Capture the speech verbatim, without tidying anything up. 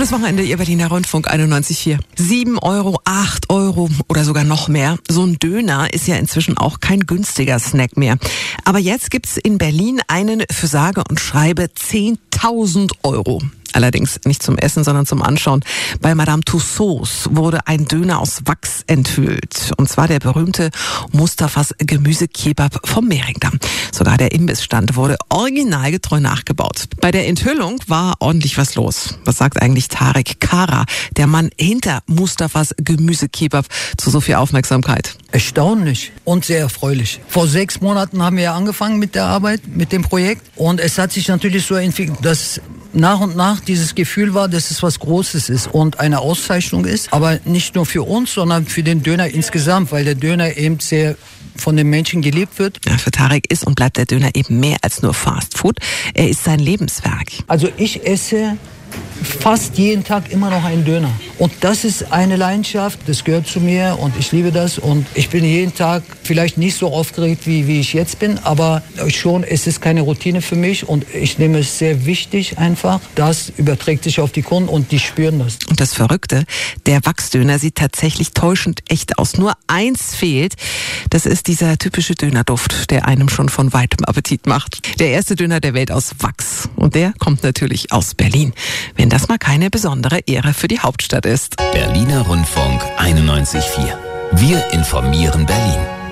Schönes Wochenende, Ihr Berliner Rundfunk einundneunzig Komma vier. Sieben Euro, acht Euro oder sogar noch mehr. So ein Döner ist ja inzwischen auch kein günstiger Snack mehr. Aber jetzt gibt's in Berlin einen für sage und schreibe zehntausend Euro. Allerdings nicht zum Essen, sondern zum Anschauen. Bei Madame Tussauds wurde ein Döner aus Wachs enthüllt. Und zwar der berühmte Mustafas Gemüsekebab vom Mehringdamm. Sogar der Imbissstand wurde originalgetreu nachgebaut. Bei der Enthüllung war ordentlich was los. Was sagt eigentlich Tarek Kara, der Mann hinter Mustafas Gemüsekebab, zu so viel Aufmerksamkeit? Erstaunlich und sehr erfreulich. Vor sechs Monaten haben wir ja angefangen mit der Arbeit, mit dem Projekt. Und es hat sich natürlich so entwickelt, dass nach und nach dieses Gefühl war, dass es was Großes ist und eine Auszeichnung ist. Aber nicht nur für uns, sondern für den Döner insgesamt, weil der Döner eben sehr von den Menschen geliebt wird. Ja, für Tarek ist und bleibt der Döner eben mehr als nur Fast Food. Er ist sein Lebenswerk. Also ich esse fast jeden Tag immer noch einen Döner. Und das ist eine Leidenschaft, das gehört zu mir und ich liebe das. Und ich bin jeden Tag vielleicht nicht so aufgeregt, wie, wie ich jetzt bin, aber schon, es ist keine Routine für mich und ich nehme es sehr wichtig einfach. Das überträgt sich auf die Kunden und die spüren das. Und das Verrückte, der Wachsdöner sieht tatsächlich täuschend echt aus. Nur eins fehlt, das ist dieser typische Dönerduft, der einem schon von weitem Appetit macht. Der erste Döner der Welt aus Wachs. Und der kommt natürlich aus Berlin. Wenn das mal keine besondere Ehre für die Hauptstadt ist. Berliner Rundfunk einundneunzig Komma vier. Wir informieren Berlin.